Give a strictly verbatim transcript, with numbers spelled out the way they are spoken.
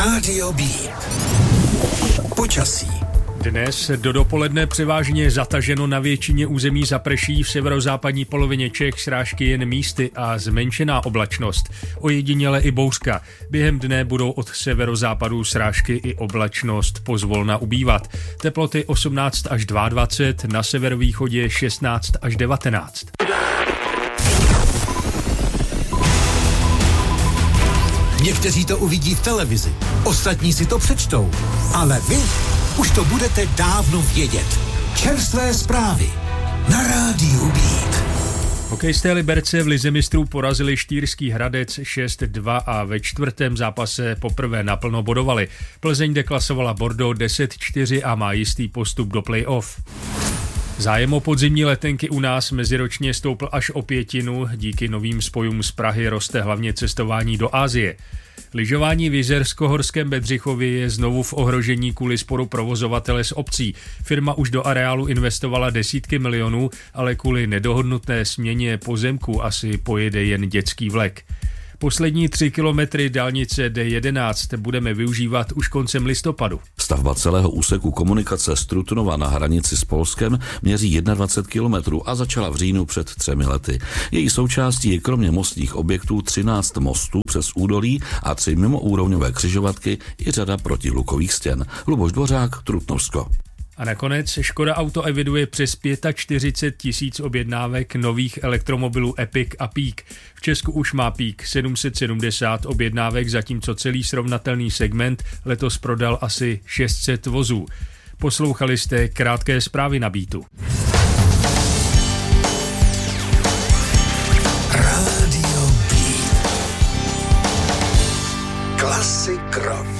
Rádio B. Počasí. Dnes do dopoledne převážně zataženo, na většině území zaprší, v severozápadní polovině Čech srážky jen místy a zmenšená oblačnost. Ojediněle i bouřka. Během dne budou od severozápadu srážky i oblačnost pozvolna ubývat. Teploty osmnáct až dvacet dva, na severovýchodě šestnáct až devatenáct. Někteří to uvidí v televizi, ostatní si to přečtou, ale vy už to budete dávno vědět. Čerstvé zprávy na Rádiu Beat. Hokejisté Liberce v lize mistrů porazili Štýrský Hradec šest dva a ve čtvrtém zápase poprvé naplno bodovali. Plzeň deklasovala Bordeaux deset čtyři a má jistý postup do play-off. Zájem o podzimní letenky u nás meziročně stoupl až o pětinu, díky novým spojům z Prahy roste hlavně cestování do Asie. Lyžování v Jizersko-Horském Bedřichově je znovu v ohrožení kvůli sporu provozovatele s obcí. Firma už do areálu investovala desítky milionů, ale kvůli nedohodnutné směně pozemku asi pojede jen dětský vlek. Poslední tři kilometry dálnice D jedenáct budeme využívat už koncem listopadu. Stavba celého úseku komunikace z Trutnova na hranici s Polskem měří dvacet jedna kilometrů a začala v říjnu před třemi lety. Její součástí je kromě mostních objektů třináct mostů přes údolí a tři mimoúrovňové křižovatky i řada protihlukových stěn. Luboš Dvořák, Trutnovsko. A nakonec Škoda Auto eviduje přes čtyřicet pět tisíc objednávek nových elektromobilů Epiq a Peak. V Česku už má Peak sedm set sedmdesát objednávek, zatímco celý srovnatelný segment letos prodal asi šest set vozů. Poslouchali jste krátké zprávy na Beatu. Rádio Beat. Klasik rock.